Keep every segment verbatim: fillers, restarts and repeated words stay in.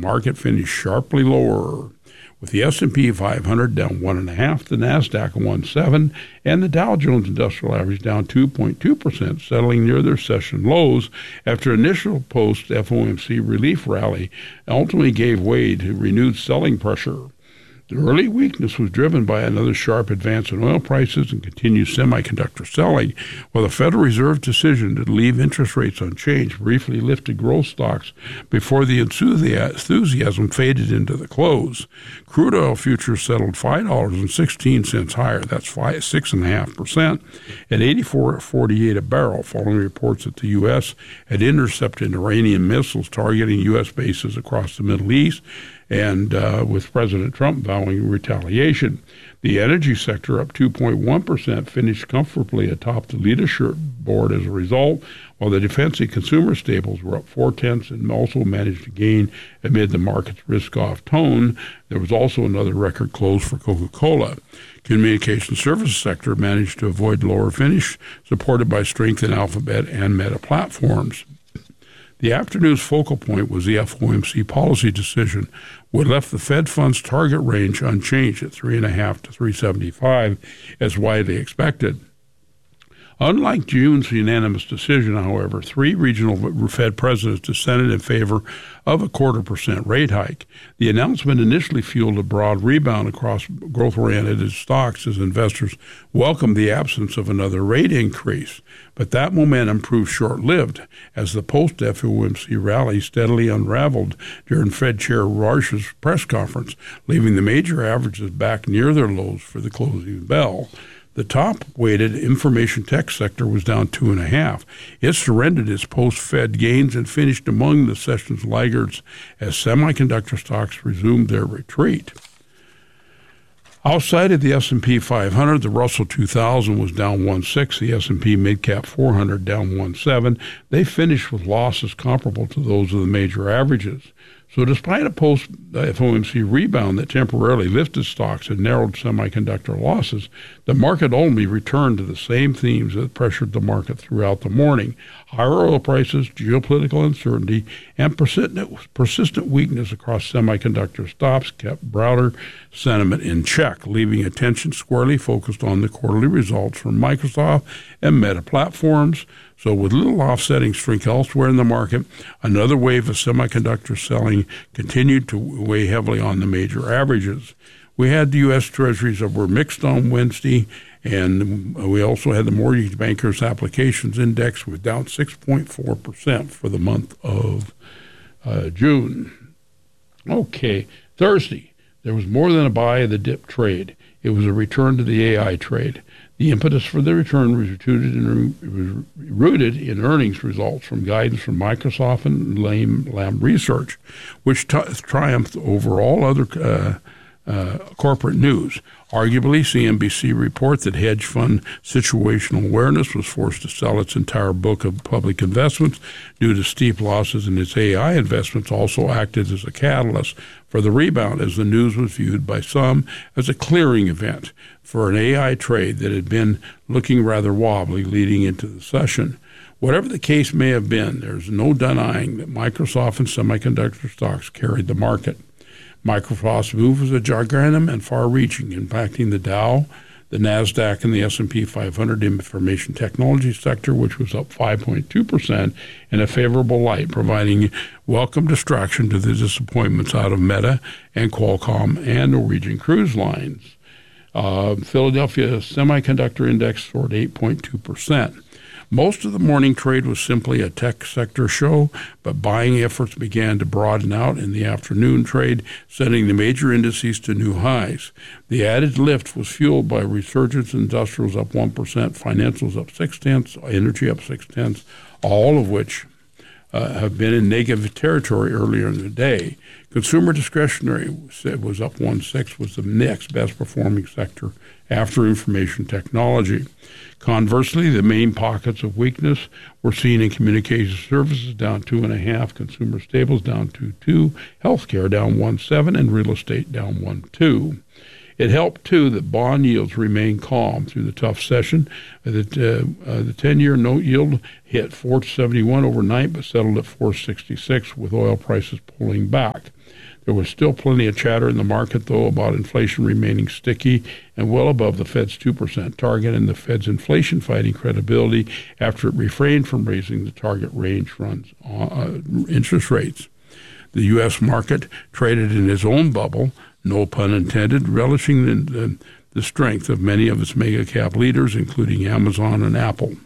market finished sharply lower, with the S and P five hundred down one and a half, the Nasdaq one seven, and the Dow Jones Industrial Average down two point two percent, settling near their session lows after initial post-F O M C relief rally ultimately gave way to renewed selling pressure. The early weakness was driven by another sharp advance in oil prices and continued semiconductor selling, while the Federal Reserve's decision to leave interest rates unchanged briefly lifted growth stocks before the enthusiasm faded into the close. Crude oil futures settled five dollars and sixteen cents higher, that's five, six point five percent, at eighty-four forty-eight a barrel, following reports that the U S had intercepted Iranian missiles targeting U S bases across the Middle East, and uh, with President Trump vowing retaliation. The energy sector, up two point one percent, finished comfortably atop the leadership board as a result, while the defense and consumer staples were up four-tenths and also managed to gain amid the market's risk-off tone. There was also another record close for Coca-Cola. Communication services sector managed to avoid lower finish, supported by strength in Alphabet and Meta platforms. The afternoon's focal point was the F O M C policy decision, which left the Fed funds target range unchanged at three point five to three seventy-five, as widely expected. Unlike June's unanimous decision, however, three regional Fed presidents dissented in favor of a quarter percent rate hike. The announcement initially fueled a broad rebound across growth-oriented stocks as investors welcomed the absence of another rate increase. But that momentum proved short-lived as the post-F O M C rally steadily unraveled during Fed Chair Warsh's press conference, leaving the major averages back near their lows for the closing bell. The top-weighted information tech sector was down two and a half. It surrendered its post-Fed gains and finished among the session's laggards as semiconductor stocks resumed their retreat. Outside of the S and P five hundred, the Russell two thousand was down one point six, the S and P Mid-Cap four hundred down one point seven. They finished with losses comparable to those of the major averages. So despite a post-F O M C rebound that temporarily lifted stocks and narrowed semiconductor losses, the market only returned to the same themes that pressured the market throughout the morning. Higher oil prices, geopolitical uncertainty, and persistent, persistent weakness across semiconductor stocks kept broader sentiment in check, leaving attention squarely focused on the quarterly results from Microsoft and Meta platforms. So with little offsetting strength elsewhere in the market, another wave of semiconductor selling continued to weigh heavily on the major averages. We had the U S Treasuries that were mixed on Wednesday, and we also had the Mortgage Bankers Applications Index was down six point four percent for the month of uh, June. Okay, Thursday, there was more than a buy of the dip trade. It was a return to the A I trade. The impetus for the return was rooted in, was rooted in earnings results from guidance from Microsoft and Lam, Lam Research, which t- triumphed over all other uh, uh, corporate news. Arguably, C N B C reports that hedge fund situational awareness was forced to sell its entire book of public investments due to steep losses in its A I investments also acted as a catalyst for the rebound, as the news was viewed by some as a clearing event for an A I trade that had been looking rather wobbly leading into the session. Whatever the case may have been, there's no denying that Microsoft and semiconductor stocks carried the market. Microsoft's move was a gigantic and far-reaching, impacting the Dow, the Nasdaq, and the S and P five hundred information technology sector, which was up five point two percent in a favorable light, providing welcome distraction to the disappointments out of Meta and Qualcomm and Norwegian Cruise Lines. Uh, Philadelphia Semiconductor Index soared eight point two percent. Most of the morning trade was simply a tech sector show, but buying efforts began to broaden out in the afternoon trade, sending the major indices to new highs. The added lift was fueled by resurgence. Industrials up one percent, financials up six-tenths, energy up six-tenths, all of which uh, have been in negative territory earlier in the day. Consumer discretionary was up one point six, was the next best performing sector after information technology. Conversely, the main pockets of weakness were seen in communication services down two and a half, consumer staples down two two, healthcare down one seven, and real estate down one two. It helped, too, that bond yields remained calm through the tough session. The, uh, uh, the ten-year note yield hit four seventy-one overnight, but settled at four sixty-six, with oil prices pulling back. There was still plenty of chatter in the market, though, about inflation remaining sticky and well above the Fed's two percent target and the Fed's inflation-fighting credibility after it refrained from raising the target range runs uh, interest rates. The U S market traded in its own bubble, no pun intended, relishing the, the, the strength of many of its mega-cap leaders, including Amazon and Apple,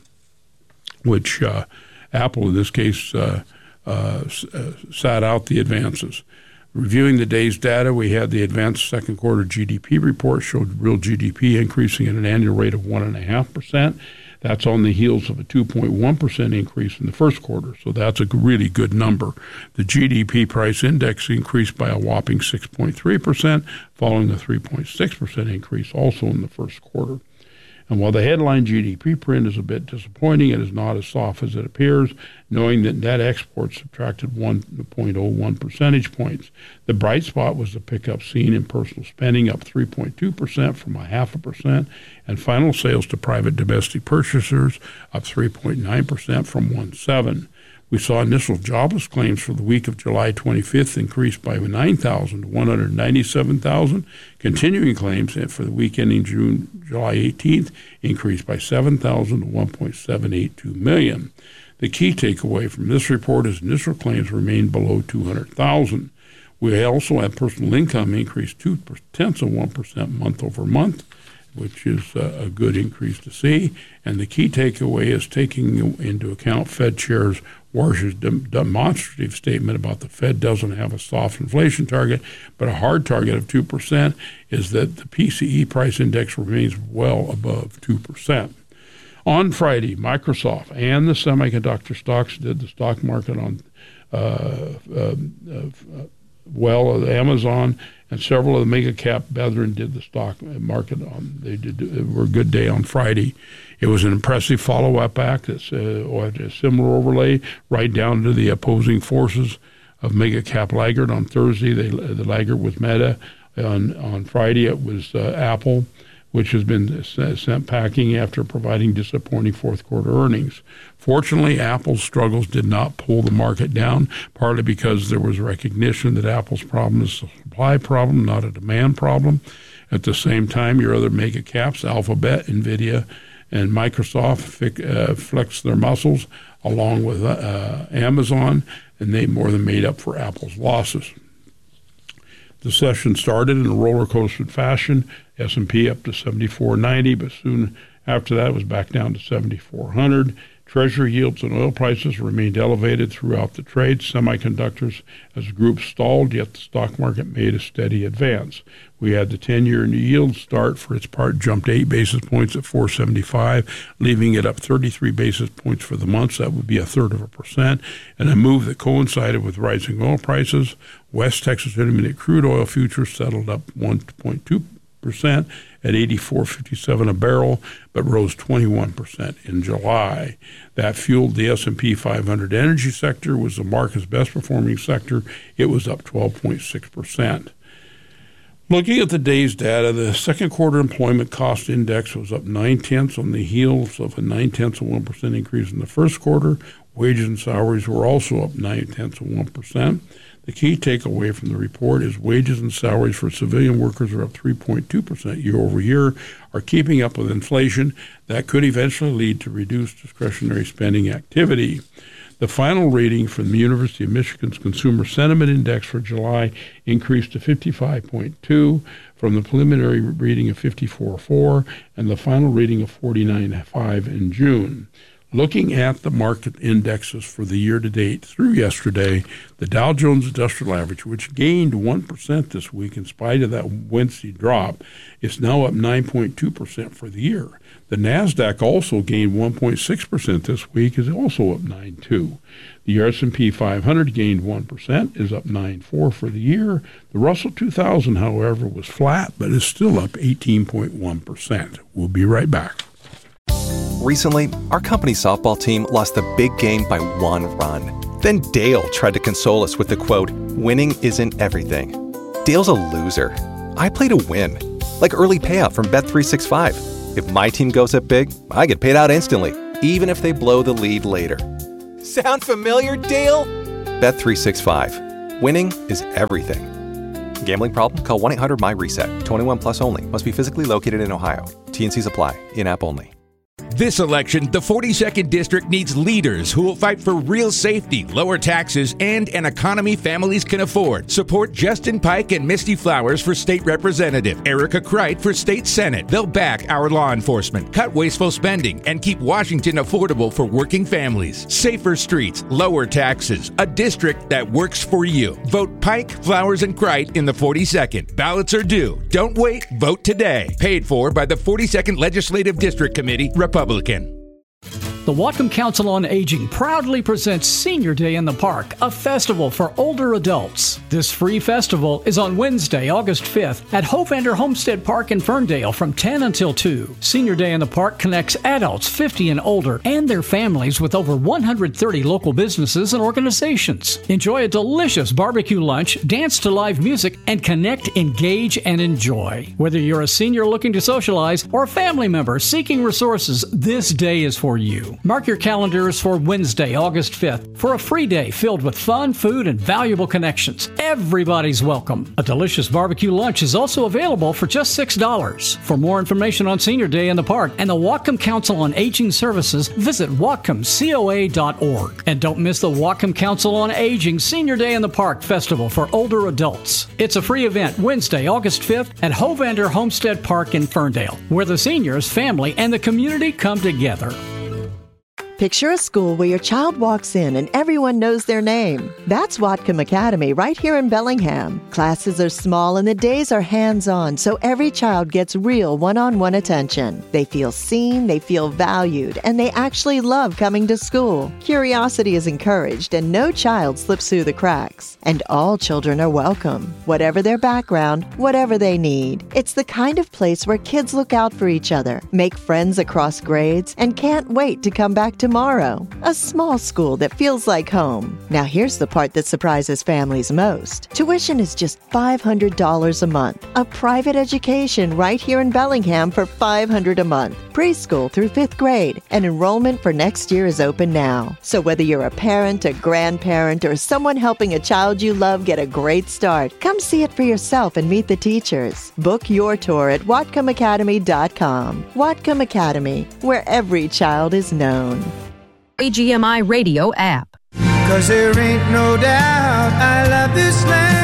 which uh, Apple, in this case, uh, uh, uh, sat out the advances. Reviewing the day's data, we had the advanced second quarter G D P report showed real G D P increasing at an annual rate of one point five percent. That's on the heels of a two point one percent increase in the first quarter, so that's a really good number. The G D P price index increased by a whopping six point three percent, following a three point six percent increase also in the first quarter. And while the headline G D P print is a bit disappointing, it is not as soft as it appears, knowing that net exports subtracted one point oh one percentage points. The bright spot was the pickup seen in personal spending, up three point two percent from a half a percent, and final sales to private domestic purchasers up three point nine percent from one point seven. We saw initial jobless claims for the week of July twenty-fifth increase by nine thousand to one hundred ninety-seven thousand. Continuing claims for the week ending June, July eighteenth increased by seven thousand to one point seven eight two million. The key takeaway from this report is initial claims remain below two hundred thousand. We also had personal income increase two-tenths of one percent month over month, which is a good increase to see. And the key takeaway is taking into account Fed Chair's Warsh's demonstrative statement about the Fed doesn't have a soft inflation target, but a hard target of two percent, is that the P C E price index remains well above two percent. On Friday, Microsoft and the semiconductor stocks did the stock market on uh, uh, uh, well, Amazon and several of the mega cap brethren did the stock market on. They did. It were a good day on Friday. It was an impressive follow-up act that uh, had a similar overlay right down to the opposing forces of mega cap laggard. On Thursday, they, the laggard was Meta. On on Friday, it was uh, Apple, which has been sent packing after providing disappointing fourth quarter earnings. Fortunately, Apple's struggles did not pull the market down, partly because there was recognition that Apple's problem is a supply problem, not a demand problem. At the same time, your other mega caps, Alphabet, NVIDIA, and Microsoft uh, flexed their muscles along with uh, Amazon, and they more than made up for Apple's losses. The session started in a roller coaster fashion, S and P up to seventy-four ninety, but soon after that it was back down to seventy-four hundred. Treasury yields and oil prices remained elevated throughout the trade. Semiconductors as groups stalled, yet the stock market made a steady advance. We had the ten-year yield start, for its part, jumped eight basis points at four seventy-five, leaving it up thirty-three basis points for the month. So that would be a third of a percent, and a move that coincided with rising oil prices. West Texas Intermediate crude oil futures settled up one point two percent at eighty-four fifty-seven a barrel, but rose twenty-one percent in July. That fueled the S and P five hundred. Energy sector was the market's best performing sector. It was up twelve point six percent. Looking at the day's data, the second quarter employment cost index was up nine-tenths on the heels of a nine-tenths of one percent increase in the first quarter. Wages and salaries were also up nine-tenths of one percent. The key takeaway from the report is wages and salaries for civilian workers are up three point two percent year over year, are keeping up with inflation. That could eventually lead to reduced discretionary spending activity. The final reading from the University of Michigan's Consumer Sentiment Index for July increased to fifty-five point two from the preliminary reading of fifty-four point four and the final reading of forty-nine point five in June. Looking at the market indexes for the year-to-date through yesterday, the Dow Jones Industrial Average, which gained one percent this week in spite of that Wednesday drop, is now up nine point two percent for the year. The NASDAQ also gained one point six percent this week, is also up nine point two percent. The S and P five hundred gained one percent, is up nine point four percent for the year. The Russell two thousand, however, was flat, but is still up eighteen point one percent. We'll be right back. Recently, our company softball team lost the big game by one run. Then Dale tried to console us with the quote, "Winning isn't everything." Dale's a loser. I play to win. like early payout from Bet three sixty-five. If my team goes up big, I get paid out instantly, even if they blow the lead later. Sound familiar, Dale? Bet three sixty-five. Winning is everything. Gambling problem? Call one eight hundred M Y reset. twenty-one plus only. Must be physically located in Ohio. T and Cs apply. In-app only. This election, the forty-second District needs leaders who will fight for real safety, lower taxes, and an economy families can afford. Support Justin Pike and Misty Flowers for State Representative, Erica Kreit for State Senate. They'll back our law enforcement, cut wasteful spending, and keep Washington affordable for working families. Safer streets, lower taxes, a district that works for you. Vote Pike, Flowers, and Kreit in the forty-second. Ballots are due. Don't wait. Vote today. Paid for by the forty-second Legislative District Committee, Republican. The Whatcom Council on Aging proudly presents Senior Day in the Park, a festival for older adults. This free festival is on Wednesday, August fifth at Hovander Homestead Park in Ferndale from ten until two. Senior Day in the Park connects adults fifty and older and their families with over one hundred thirty local businesses and organizations. Enjoy a delicious barbecue lunch, dance to live music, and connect, engage, and enjoy. Whether you're a senior looking to socialize or a family member seeking resources, this day is for you. Mark your calendars for Wednesday, August fifth for a free day filled with fun, food, and valuable connections. Everybody's welcome. A delicious barbecue lunch is also available for just six dollars. For more information on Senior Day in the Park and the Whatcom Council on Aging Services, visit whatcom coa dot org. And don't miss the Whatcom Council on Aging Senior Day in the Park Festival for older adults. It's a free event Wednesday, August fifth at Hovander Homestead Park in Ferndale, where the seniors, family, and the community come together. Picture a school where your child walks in and everyone knows their name. That's Whatcom Academy right here in Bellingham. Classes are small and the days are hands-on, so every child gets real one-on-one attention. They feel seen, they feel valued, and they actually love coming to school. Curiosity is encouraged and no child slips through the cracks. And all children are welcome, whatever their background, whatever they need. It's the kind of place where kids look out for each other, make friends across grades, and can't wait to come back to tomorrow. A small school that feels like home. Now here's the part that surprises families most. Tuition is just five hundred dollars a month. A private education right here in Bellingham for five hundred dollars a month. Preschool through fifth grade. And enrollment for next year is open now. So whether you're a parent, a grandparent, or someone helping a child you love get a great start, come see it for yourself and meet the teachers. Book your tour at whatcom academy dot com. Whatcom Academy, where every child is known. A G M I radio app. Cause there ain't no doubt I love this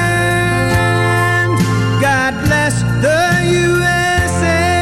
land. God bless the U S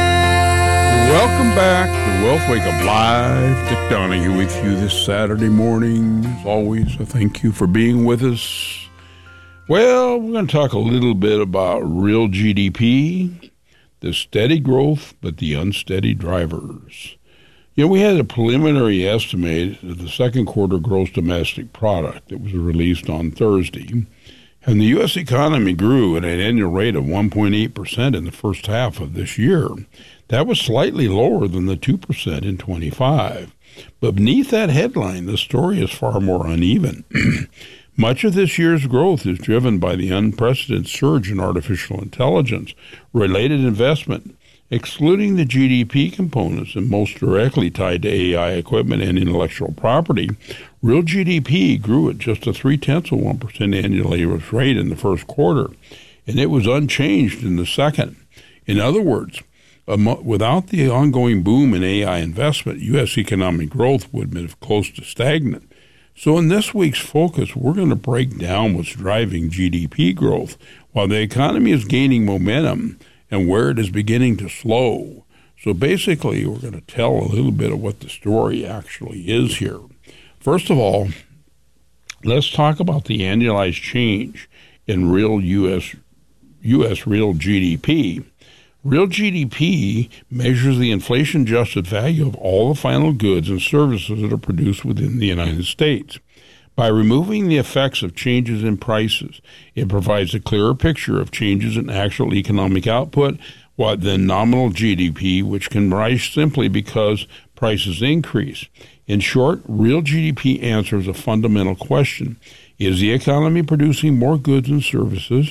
A. Welcome back to Wealth Wake Up Live. Dick Donahue with you this Saturday morning. As always, I thank you for being with us. Well, we're going to talk a little bit about real G D P, the steady growth, but the unsteady drivers. You know, we had a preliminary estimate of the second quarter gross domestic product that was released on Thursday, and the U S economy grew at an annual rate of one point eight percent in the first half of this year. That was slightly lower than the two percent in twenty-five. But beneath that headline, the story is far more uneven. Much of this year's growth is driven by the unprecedented surge in artificial intelligence-related investment. Excluding the G D P components and most directly tied to A I equipment and intellectual property, real G D P grew at just a three-tenths of one percent annual average rate in the first quarter, and it was unchanged in the second. In other words, without the ongoing boom in A I investment, U S economic growth would have been close to stagnant. So in this week's focus, we're going to break down what's driving G D P growth while the economy is gaining momentum and where it is beginning to slow. So basically, we're going to tell a little bit of what the story actually is here. First of all, let's talk about the annualized change in real U S U S real G D P. Real G D P measures the inflation-adjusted value of all the final goods and services that are produced within the United States. By removing the effects of changes in prices, it provides a clearer picture of changes in actual economic output than nominal G D P, which can rise simply because prices increase. In short, real G D P answers a fundamental question. Is the economy producing more goods and services,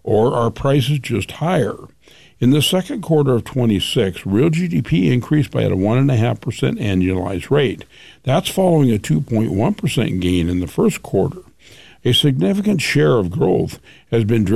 Or are prices just higher? In the second quarter of twenty-six, real G D P increased by a one point five percent annualized rate. That's following a two point one percent gain in the first quarter. A significant share of growth has been driven